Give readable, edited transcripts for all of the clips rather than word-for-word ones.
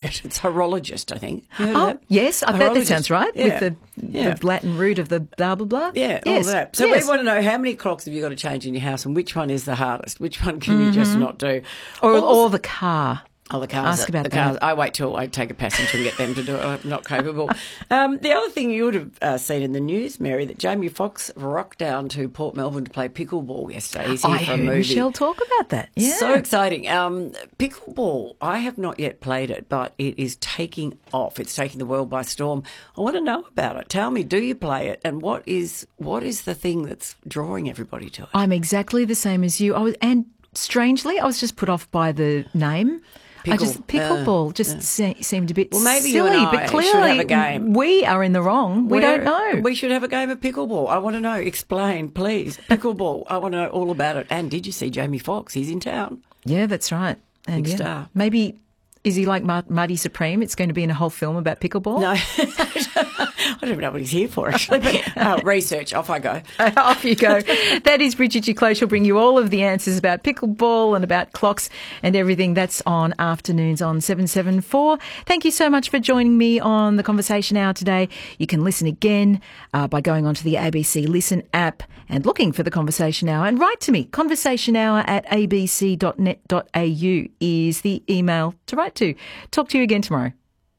it. It's horologist, I think. You heard of that? Yes, I bet that sounds right. Yeah. With the Latin root of the blah, blah, blah. Yeah, yes. all that. So we want to know how many clocks have you got to change in your house and which one is the hardest? Which one can you just not do? Or the car. Oh, the cars. Ask about the that. cars. I wait till I take a passenger and get them to do it. I'm not capable. The other thing you would have seen in the news, Mary, that Jamie Foxx rocked down to Port Melbourne to play pickleball yesterday. He's here for a movie. Michelle talk about that. Yeah. So exciting. Pickleball, I have not yet played it, but it is taking off. It's taking the world by storm. I want to know about it. Tell me, do you play it? And what is the thing that's drawing everybody to it? I'm exactly the same as you. And strangely, I was just put off by the name. Pickleball seemed a bit maybe silly, you and I but clearly should have a game. We are in the wrong. We don't know. We should have a game of pickleball. I want to know. Explain, please. Pickleball. I want to know all about it. And did you see Jamie Foxx? He's in town. Yeah, that's right. And Big star. Maybe, is he like Marty Supreme? It's going to be in a whole film about pickleball? No. I don't even know what he's here for, actually. But research. Off I go. Off you go. That is Bridget Duclos. She'll bring you all of the answers about pickleball and about clocks and everything. That's on afternoons on 774. Thank you so much for joining me on the Conversation Hour today. You can listen again by going onto the ABC Listen app and looking for the Conversation Hour. And write to me. conversationhour@abc.net.au is the email to write to. Talk to you again tomorrow.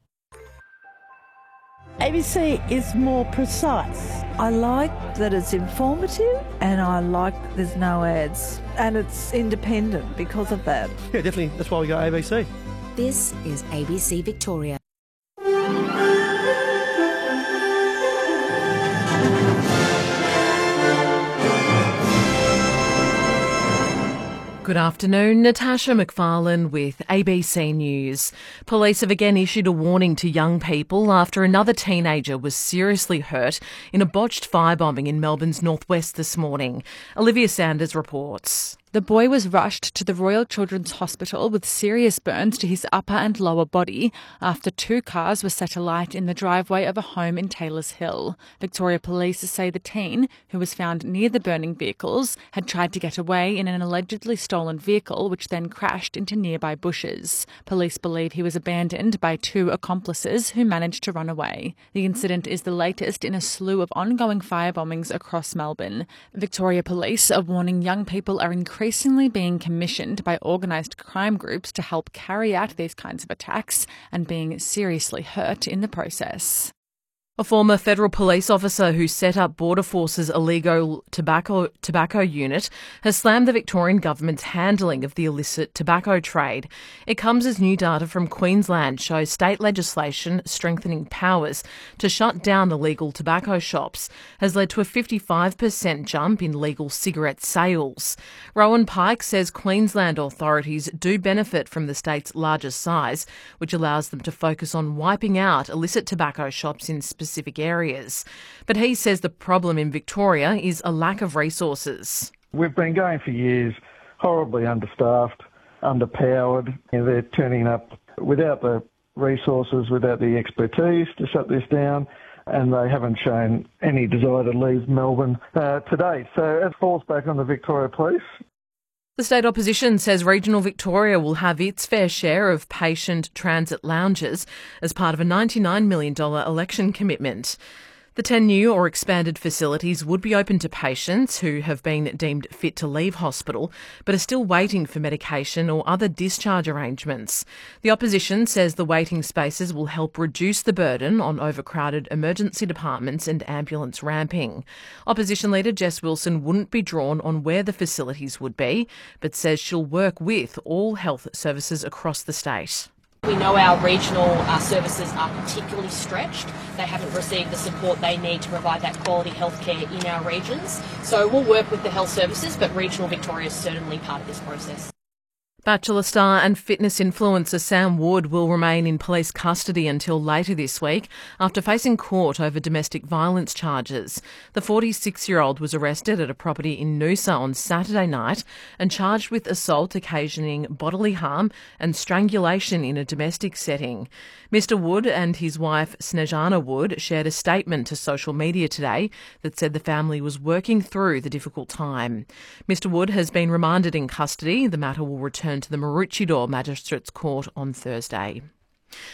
ABC is more precise. I like that it's informative and I like there's no ads. And it's independent because of that. Yeah, definitely. That's why we got ABC. This is ABC Victoria. Good afternoon, Natasha McFarlane with ABC News. Police have again issued a warning to young people after another teenager was seriously hurt in a botched firebombing in Melbourne's northwest this morning. Olivia Sanders reports. The boy was rushed to the Royal Children's Hospital with serious burns to his upper and lower body after two cars were set alight in the driveway of a home in Taylors Hill. Victoria Police say the teen, who was found near the burning vehicles, had tried to get away in an allegedly stolen vehicle which then crashed into nearby bushes. Police believe he was abandoned by two accomplices who managed to run away. The incident is the latest in a slew of ongoing firebombings across Melbourne. Victoria Police are warning young people are increasingly being commissioned by organised crime groups to help carry out these kinds of attacks and being seriously hurt in the process. A former federal police officer who set up Border Force's illegal tobacco unit has slammed the Victorian government's handling of the illicit tobacco trade. It comes as new data from Queensland shows state legislation strengthening powers to shut down illegal tobacco shops has led to a 55% jump in legal cigarette sales. Rowan Pike says Queensland authorities do benefit from the state's larger size, which allows them to focus on wiping out illicit tobacco shops in specific areas. But he says the problem in Victoria is a lack of resources. We've been going for years, horribly understaffed, underpowered. They're turning up without the resources, without the expertise to shut this down, and they haven't shown any desire to leave Melbourne to date. So it falls back on the Victoria Police. The state opposition says regional Victoria will have its fair share of patient transit lounges as part of a $99 million election commitment. The 10 new or expanded facilities would be open to patients who have been deemed fit to leave hospital but are still waiting for medication or other discharge arrangements. The opposition says the waiting spaces will help reduce the burden on overcrowded emergency departments and ambulance ramping. Opposition leader Jess Wilson wouldn't be drawn on where the facilities would be, but says she'll work with all health services across the state. We know our regional services are particularly stretched. They haven't received the support they need to provide that quality healthcare in our regions. So we'll work with the health services, but regional Victoria is certainly part of this process. Bachelor star and fitness influencer Sam Wood will remain in police custody until later this week after facing court over domestic violence charges. The 46-year-old was arrested at a property in Noosa on Saturday night and charged with assault occasioning bodily harm and strangulation in a domestic setting. Mr Wood and his wife Snejana Wood shared a statement to social media today that said the family was working through the difficult time. Mr Wood has been remanded in custody. The matter will return to the Maroochydore Magistrates Court on Thursday.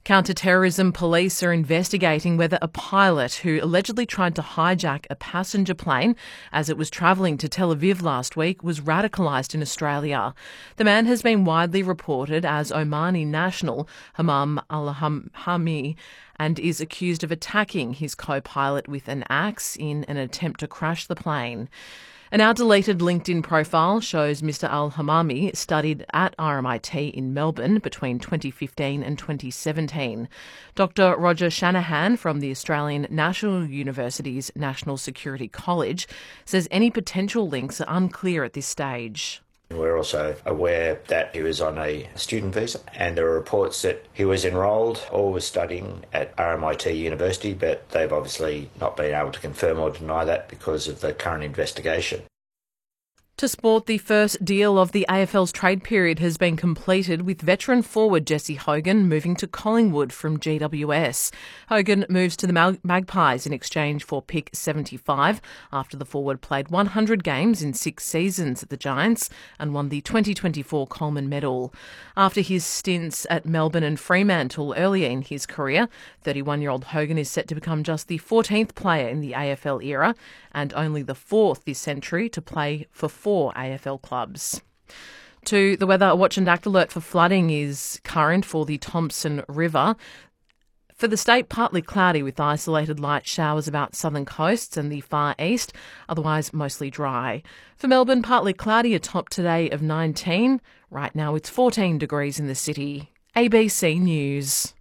Counter-terrorism police are investigating whether a pilot who allegedly tried to hijack a passenger plane as it was travelling to Tel Aviv last week was radicalised in Australia. The man has been widely reported as Omani national Hamam al-Hami and is accused of attacking his co-pilot with an axe in an attempt to crash the plane. A now deleted LinkedIn profile shows Mr Al-Hamami studied at RMIT in Melbourne between 2015 and 2017. Dr Roger Shanahan from the Australian National University's National Security College says any potential links are unclear at this stage. We're also aware that he was on a student visa, and there are reports that he was enrolled or was studying at RMIT University, but they've obviously not been able to confirm or deny that because of the current investigation. To sport, the first deal of the AFL's trade period has been completed, with veteran forward Jesse Hogan moving to Collingwood from GWS. Hogan moves to the Magpies in exchange for pick 75 after the forward played 100 games in 6 seasons at the Giants and won the 2024 Coleman Medal. After his stints at Melbourne and Fremantle earlier in his career, 31-year-old Hogan is set to become just the 14th player in the AFL era and only the 4th this century to play for 4 AFL clubs. To the weather, a watch and act alert for flooding is current for the Thompson River. For the state, partly cloudy with isolated light showers about southern coasts and the far east, otherwise mostly dry. For Melbourne, partly cloudy, a top today of 19. Right now it's 14 degrees in the city. ABC News.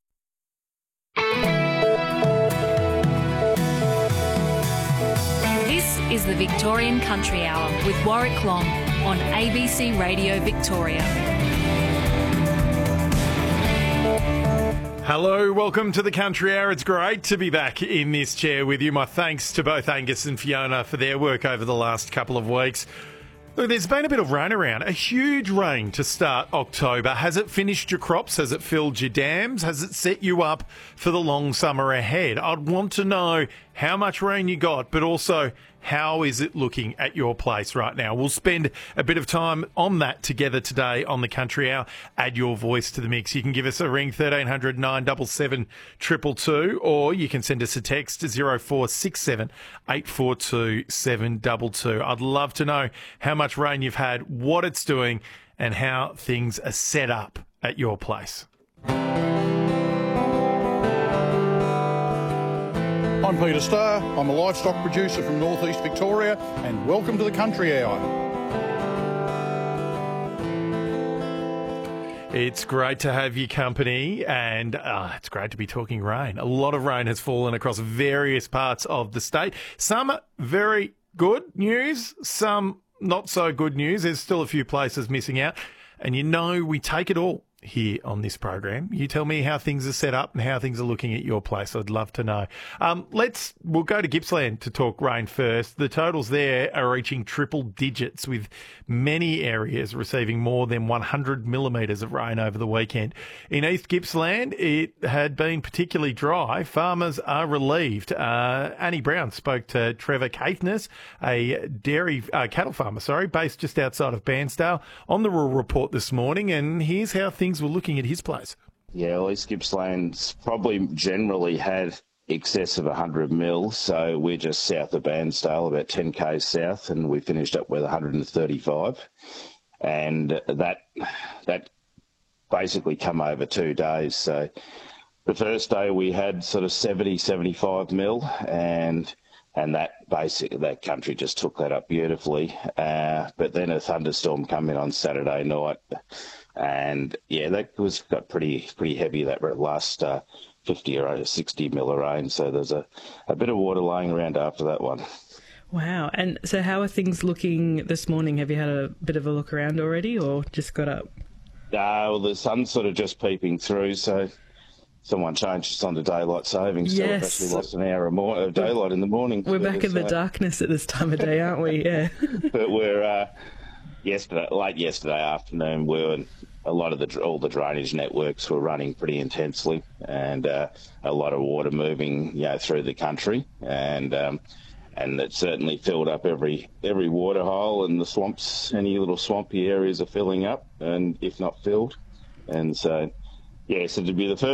This is the Victorian Country Hour with Warwick Long on ABC Radio Victoria. Hello, welcome to the Country Hour. It's great to be back in this chair with you. My thanks to both Angus and Fiona for their work over the last couple of weeks. Look, there's been a bit of rain around, a huge rain to start October. Has it finished your crops? Has it filled your dams? Has it set you up for the long summer ahead? I'd want to know how much rain you got, but also how is it looking at your place right now? We'll spend a bit of time on that together today on the Country Hour. Add your voice to the mix. You can give us a ring, 1300 977 222, or you can send us a text to 0467 842 722. I'd love to know how much rain you've had, what it's doing, and how things are set up at your place. I'm Peter Starr. I'm a livestock producer from northeast Victoria, and welcome to the Country Hour. It's great to have your company, and it's great to be talking rain. A lot of rain has fallen across various parts of the state. Some very good news, some not so good news. There's still a few places missing out, and you know we take it all here on this program. You tell me how things are set up and how things are looking at your place. I'd love to know. We'll go to Gippsland to talk rain first. The totals there are reaching triple digits, with many areas receiving more than 100 millimetres of rain over the weekend. In East Gippsland, it had been particularly dry. Farmers are relieved. Annie Brown spoke to Trevor Caithness, a cattle farmer, based just outside of Bairnsdale, on the Rural Report this morning, and here's how things were looking at his place. Yeah, well, East Gippsland's probably generally had excess of 100 mil, so we're just south of Bairnsdale, about 10 k's south, and we finished up with 135, and that basically come over 2 days. So the first day we had sort of 70, 75 mil, and that country just took that up beautifully. But then a thunderstorm come in on Saturday night, and yeah, that got pretty heavy, that last 50 or 60 mil of rain. So there's a bit of water lying around after that one. Wow. And so how are things looking this morning? Have you had a bit of a look around already, or just got up? Well, the sun's sort of just peeping through, so someone changed us on to daylight savings, so we've actually lost an hour of daylight in the morning. We're back in the darkness at this time of day, aren't we? Yeah. But we're late yesterday afternoon, all the drainage networks were running pretty intensely, and a lot of water moving, through the country, and it certainly filled up every water hole, and the swamps, any little swampy areas are filling up, and if not filled, and so to be the first